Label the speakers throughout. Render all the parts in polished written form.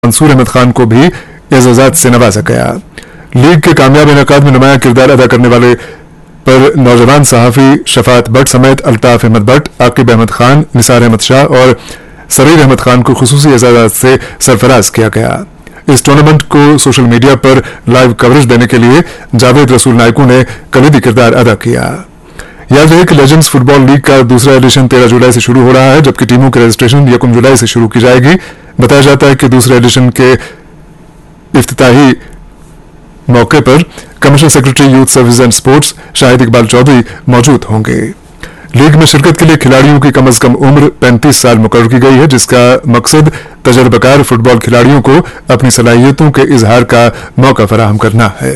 Speaker 1: मंसूर अहमद खान को भी एजाज़ात से नवाजा गया। लीग के कामयाब इनेकाद में नुमाया किरदार अदा करने वाले पर नौजवान सहाफ़ी शफात भट्ट समेत अल्ताफ अहमद भट्ट, आकिब अहमद खान, निसार अहमद शाह और सरीर अहमद खान को खुसूसी एजाज़ात से सरफराज किया गया। इस टूर्नामेंट को सोशल मीडिया पर लाइव कवरेज देने के लिए जावेद रसूल नायकू ने कलीदी किरदार अदा किया। याद रहे कि लेजेंड्स फुटबॉल लीग का दूसरा एडिशन 13 जुलाई से शुरू हो रहा है, जबकि टीमों के रजिस्ट्रेशन 1 जुलाई से शुरू की जाएगी। बताया जाता है कि दूसरे एडिशन के इफ्तिताही मौके पर commissioner secretary youth service and sports Shahid Iqbal Chaudhary मौजूद होंगे। लीग में शिरकत के लिए खिलाड़ियों की कम से कम उम्र 35 साल मुकर्रर की गई है, जिसका मकसद तजर्बाकार फुटबॉल खिलाड़ियों को अपनी सलाहियतों के इजहार का मौका फराहम करना है।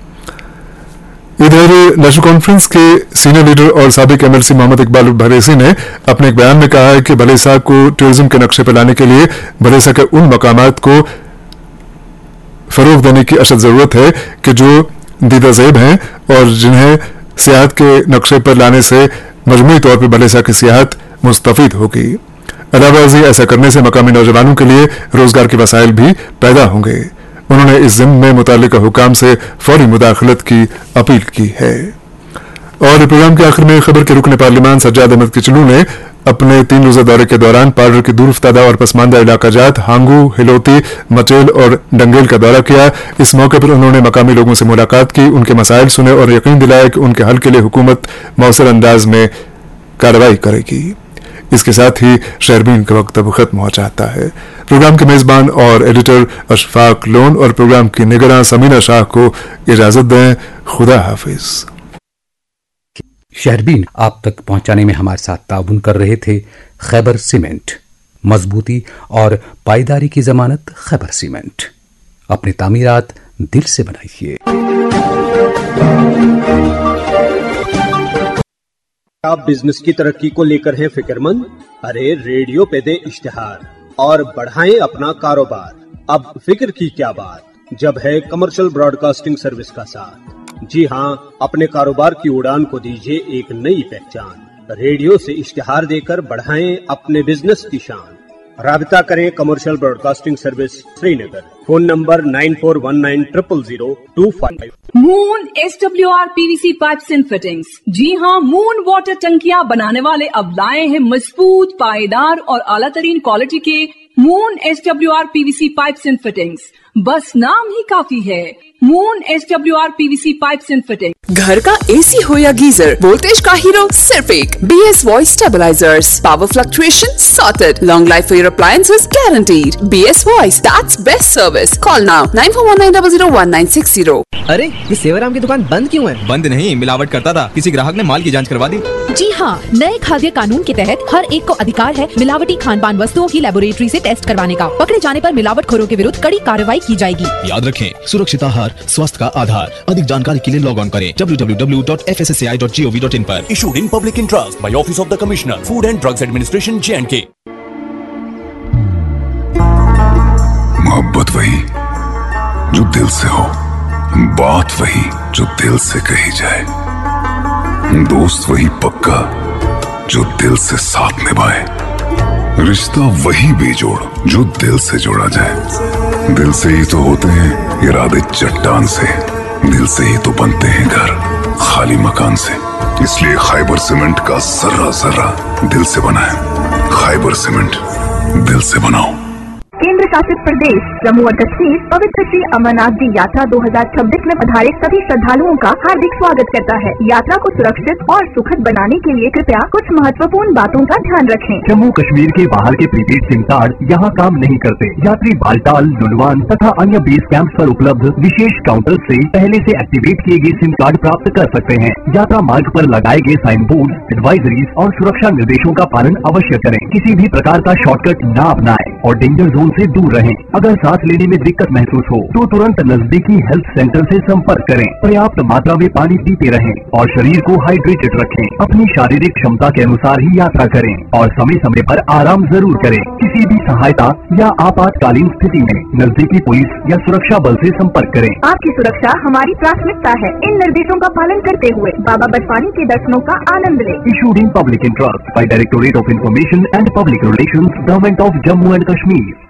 Speaker 1: इधर नेशनल कॉन्फ्रेंस के सीनियर लीडर और साबिक एमएलसी मोहम्मद इकबाल भरेसी ने अपने एक बयान में कहा है कि भलेसा को टूरिज्म के नक्शे पर लाने के लिए भलेसा के उन मकामात को फरोग देने की अशद जरूरत है कि जो दीदाज़ेब हैं और जिन्हें सियाहत के नक्शे पर लाने से मजमूई तौर पर भलेसा की सियाहत मुस्तफीद होगी। अलावाजी ऐसा करने से मकामी नौजवानों के लिए रोजगार के वसाइल भी पैदा होंगे। उन्होंने इस ज़िम्मे में मुताल्लिका हुकाम से फौरी मुदाखलत की अपील की है। और प्रोग्राम के आखिर में खबर के रुकने पार्लिमान सज्जाद अहमद किचलू ने अपने 3 रोजा दौरे के दौरान पार्लर के दूरफ्तादा और पसमानदा इलाका जात हांगू, हिलोती, मचेल और डंगेल का दौरा किया। इस मौके पर उन्होंने मकामी लोगों से मुलाकात की, उनके मसाइल सुने और यकीन दिलाया कि उनके हल के लिए हुकूमत मौसर अंदाज में कार्रवाई करेगी। इसके साथ ही शहरबीन का वक्त अब खत्म हो जाता है। प्रोग्राम के मेजबान और एडिटर अशफाक लोन और प्रोग्राम की निगरान समीना शाह को इजाजत दें। खुदा हाफिज।
Speaker 2: शहरबीन आप तक पहुंचाने में हमारे साथ ताउन कर रहे थे खैबर सीमेंट। मजबूती और पायदारी की जमानत खैबर सीमेंट। अपनी तामीरात दिल से बनाइए।
Speaker 3: आप बिजनेस की तरक्की को लेकर हैं फिक्रमंद? अरे रेडियो पे दे इश्तिहार और बढ़ाएं अपना कारोबार। अब फिक्र की क्या बात, जब है कमर्शियल ब्रॉडकास्टिंग सर्विस का साथ। जी हाँ, अपने कारोबार की उड़ान को दीजिए एक नई पहचान। रेडियो से इश्तिहार देकर बढ़ाएं अपने बिजनेस की शान। राबिता करें commercial broadcasting service Srinagar. Phone number 9419000255।
Speaker 4: Moon SWR PVC pipes and fittings. जी हाँ, मून वाटर टंकियां बनाने वाले अब लाए हैं मजबूत, पायदार और आला तरीन क्वालिटी के moon SWR PVC pipes and fittings. बस नाम ही काफी है, moon SWR PVC pipes and fitting.
Speaker 5: घर का एसी हो या गीजर, वोल्टेज का हीरो सिर्फ एक BS voice stabilisers. Power fluctuation sorted, long life for your appliances guaranteed. BS voice, that's best service. Call now 9419001960।
Speaker 6: अरे ये सेवाराम की दुकान बंद क्यों है?
Speaker 7: बंद नहीं, मिलावट करता था। किसी ग्राहक ने माल की जांच करवा दी।
Speaker 8: जी हाँ, नए खाद्य कानून के तहत हर एक को अधिकार है मिलावटी खान पान वस्तुओं की लेबोरेटरी से टेस्ट करवाने का। पकड़े जाने पर मिलावटखोरों के विरुद्ध कड़ी कार्रवाई की जाएगी।
Speaker 7: याद रखें, सुरक्षित आहार स्वास्थ्य का आधार। अधिक जानकारी के लिए लॉग ऑन करें www.fssci.gov.in पर।
Speaker 9: Issued in public interest by Office of the Commissioner, Food and Drugs Administration, J&K।
Speaker 10: मोहब्बत वही जो दिल से हो, बात वही जो दिल से कही जाए, दोस्त वही पक्का जो दिल से साथ निभाए, रिश्ता वही बेजोड़ जो दिल से जोड़ा जाए। दिल से ही तो होते हैं इरादे चट्टान से, दिल से ही तो बनते हैं घर खाली मकान से। इसलिए खैबर सीमेंट का जर्रा जर्रा दिल से बनाए। खैबर सीमेंट, दिल से बनाओ।
Speaker 11: केंद्र शासित प्रदेश जम्मू और कश्मीर पवित्र श्री अमरनाथ जी यात्रा 2026 में पधारे सभी श्रद्धालुओं का हार्दिक स्वागत करता है। यात्रा को सुरक्षित और सुखद बनाने के लिए कृपया कुछ महत्वपूर्ण बातों का ध्यान रखें।
Speaker 12: जम्मू कश्मीर के बाहर के प्रीपेड सिम कार्ड यहाँ काम नहीं करते। यात्री बालटाल, लुलवान तथा अन्य बेस कैंप पर उपलब्ध विशेष काउंटर से पहले से एक्टिवेट किए गए सिम कार्ड प्राप्त कर सकते हैं। यात्रा मार्ग पर लगाए गए साइन बोर्ड, एडवाइजरीज और सुरक्षा निर्देशों का पालन अवश्य करें। किसी भी प्रकार का शॉर्टकट न अपनाएं और डेंजर जोन से दूर रहें। अगर सांस लेने में दिक्कत महसूस हो तो तुरंत नजदीकी हेल्थ सेंटर से संपर्क करें। पर्याप्त मात्रा में पानी पीते रहें और शरीर को हाइड्रेटेड रखें। अपनी शारीरिक क्षमता के अनुसार ही यात्रा करें और समय समय पर आराम जरूर करें। किसी भी सहायता या आपातकालीन स्थिति में नजदीकी पुलिस या सुरक्षा बल से संपर्क करें।
Speaker 11: आपकी सुरक्षा हमारी प्राथमिकता है। इन निर्देशों का पालन करते हुए बाबा बर्फानी के दर्शनों का आनंद लें।
Speaker 12: Issued in public interest by directorate of information and public relations, government of Jammu and Kashmir.